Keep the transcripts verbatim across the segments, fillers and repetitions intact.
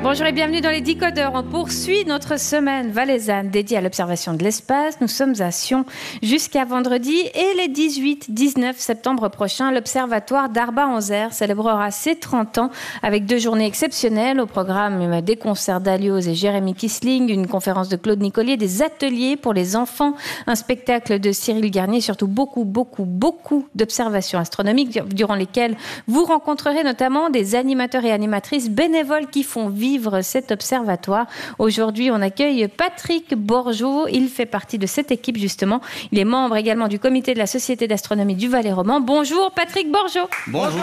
Bonjour et bienvenue dans les Décodeurs. On poursuit notre semaine valaisanne dédiée à l'observation de l'espace. Nous sommes à Sion jusqu'à vendredi et les dix-huit dix-neuf septembre prochains, l'Observatoire d'Arba-en-Zer célébrera ses trente ans avec deux journées exceptionnelles. Au programme, des concerts d'Alios et Jérémy Kissling, une conférence de Claude Nicolier, des ateliers pour les enfants, un spectacle de Cyril Garnier, surtout beaucoup, beaucoup, beaucoup d'observations astronomiques durant lesquelles vous rencontrerez notamment des animateurs et animatrices bénévoles qui font vivre cet observatoire. Aujourd'hui, on accueille Patrick Borgeaud. Il fait partie de cette équipe, justement. Il est membre également du comité de la Société d'astronomie du Valais-Roman. Bonjour, Patrick Borgeaud. Bonjour.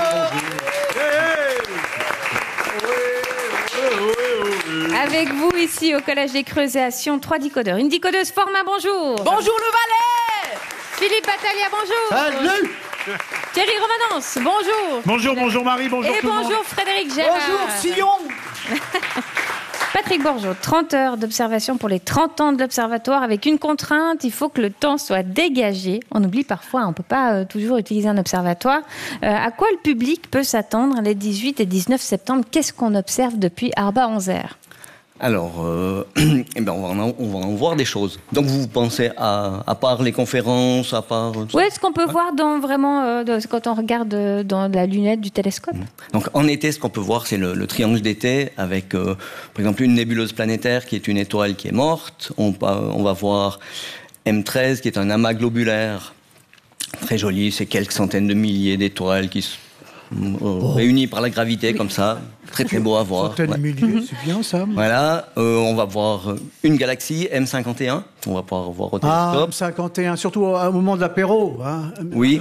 Bonjour. Avec vous, ici, au Collège des Creusets à Sion, trois décodeurs. Une décodeuse format, bonjour. Bonjour le Valais. Philippe Battaglia, bonjour. Salut. Thierry Romanence, bonjour. Bonjour, bonjour Marie, bonjour Et tout le monde. bonjour Frédéric Gérard. Bonjour Sillon. Patrick Borgeaud, trente heures d'observation pour les trente ans de l'Observatoire avec une contrainte, il faut que le temps soit dégagé. On oublie parfois, on ne peut pas euh, toujours utiliser un observatoire. Euh, à quoi le public peut s'attendre les dix-huit et dix-neuf septembre? Qu'est-ce qu'on observe depuis Arba-en-Zer? Alors, euh, eh ben on, va en, on va en voir des choses. Donc, vous pensez à, à part les conférences, à part... Oui, ce qu'on peut ouais. voir dans, vraiment, euh, de, quand on regarde euh, dans la lunette du télescope. Donc, en été, ce qu'on peut voir, c'est le, le triangle d'été avec, euh, par exemple, une nébuleuse planétaire qui est une étoile qui est morte. On, on va voir M treize, qui est un amas globulaire très joli. C'est quelques centaines de milliers d'étoiles qui se Oh. réunis par la gravité comme ça, très très beau à voir. Centaines de milliers, c'est bien ça. Voilà, euh, on va voir une galaxie M cinquante et un, on va pouvoir voir au télescope. Ah, M cinquante et un, surtout au moment de l'apéro. Hein. Oui.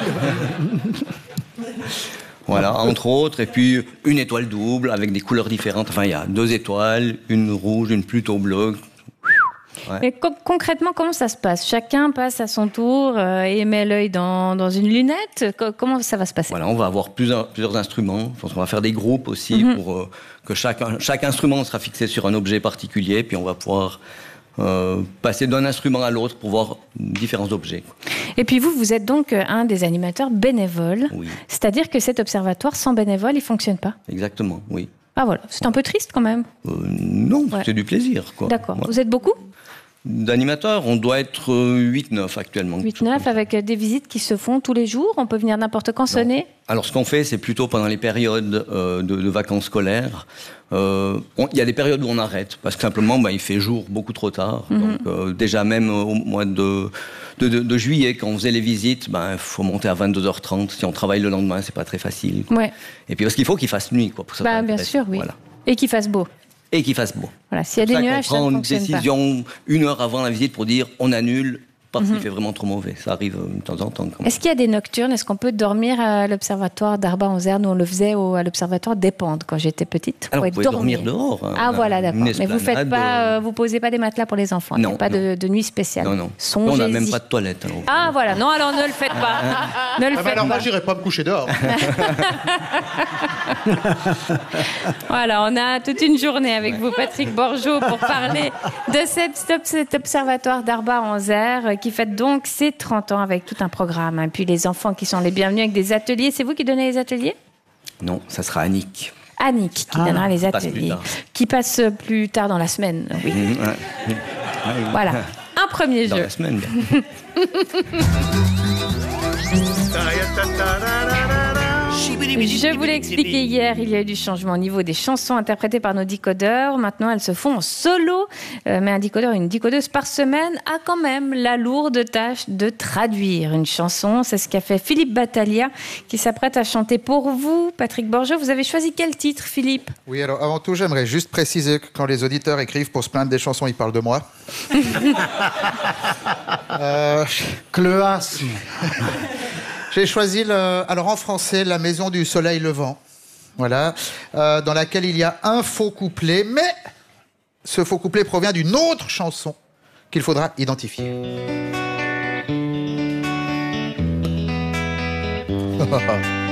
Voilà, entre autres, et puis une étoile double avec des couleurs différentes. Enfin, il y a deux étoiles, une rouge, une plutôt bleue. Ouais. Mais co- concrètement, comment ça se passe? Chacun passe à son tour euh, et met l'œil dans, dans une lunette. Co- comment ça va se passer? Voilà, on va avoir plusieurs, plusieurs instruments. Je pense qu'on va faire des groupes aussi mm-hmm. pour euh, que chaque, chaque instrument sera fixé sur un objet particulier, puis on va pouvoir euh, passer d'un instrument à l'autre pour voir différents objets. Et puis vous, vous êtes donc un des animateurs bénévoles. Oui. C'est-à-dire que cet observatoire, sans bénévoles, il ne fonctionne pas? Exactement, oui. Ah voilà, c'est un peu triste quand même. Euh, non, ouais. C'est du plaisir, quoi. D'accord. Ouais. Vous êtes beaucoup? D'animateurs, on doit être huit neuf actuellement. huit neuf avec des visites qui se font tous les jours. On peut venir n'importe quand sonner. Non. Alors, ce qu'on fait, c'est plutôt pendant les périodes euh, de, de vacances scolaires. Il euh, y a des périodes où on arrête, parce que simplement, bah, il fait jour beaucoup trop tard. Mm-hmm. Donc, euh, déjà même au mois de, de, de, de juillet, quand on faisait les visites, il bah, faut monter à vingt-deux heures trente. Si on travaille le lendemain, c'est pas très facile. Ouais. Et puis, parce qu'il faut qu'il fasse nuit, quoi, pour ça. Bah, bien sûr, oui. Voilà. Et qu'il fasse beau. Et qu'il fasse beau. Voilà, s'il y a des nuages, ça ne fonctionne pas. On prend une décision une heure avant la visite pour dire on annule parce mm-hmm. qu'il fait vraiment trop mauvais. Ça arrive de temps en temps. Est-ce qu'il y a des nocturnes? Est-ce qu'on peut dormir à l'observatoire d'Arba-en-Zer? Nous, on le faisait au, à l'observatoire d'Épande quand j'étais petite. Alors, vous pouvez dormir, dormir dehors. Hein, ah, voilà, d'accord. Mais vous faites pas, euh, vous posez pas des matelas pour les enfants. Non. Il n'y a pas de, de nuit spéciale. Non, non. Songez-y. On n'a même pas de toilette. Alors. Ah, voilà. Non, alors ne le faites pas. ne le ah, faites alors, pas. moi, j'irai pas me coucher dehors. Voilà, on a toute une journée avec vous, Patrick Borgeaud, pour parler de cet, cet observatoire d'Arba-en-Zer qui fête donc ses trente ans avec tout un programme. Et puis les enfants qui sont les bienvenus avec des ateliers. C'est vous qui donnez les ateliers? Non, ça sera Annick. Annick qui ah, donnera les ateliers. Passe qui passe plus tard dans la semaine. Oui. Mmh, voilà, un premier dans jeu. La semaine, Je vous l'ai expliqué hier, il y a eu du changement au niveau des chansons interprétées par nos décodeurs. Maintenant, elles se font en solo. Euh, mais un décodeur et une décodeuse par semaine a quand même la lourde tâche de traduire une chanson. C'est ce qu'a fait Philippe Battaglia, qui s'apprête à chanter pour vous. Patrick Borgeaud, vous avez choisi quel titre, Philippe? Oui, alors avant tout, j'aimerais juste préciser que quand les auditeurs écrivent pour se plaindre des chansons, ils parlent de moi. euh... Cléasme. J'ai choisi, le, alors en français, La Maison du Soleil Levant, voilà, euh, dans laquelle il y a un faux couplet, mais ce faux couplet provient d'une autre chanson qu'il faudra identifier.